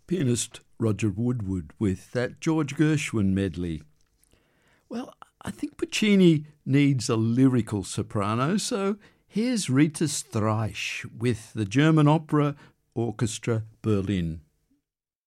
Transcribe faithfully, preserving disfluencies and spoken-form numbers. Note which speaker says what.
Speaker 1: Pianist Roger Woodward with that George Gershwin medley. Well, I think Puccini needs a lyrical soprano, so here's Rita Streich with the German Opera Orchestra Berlin.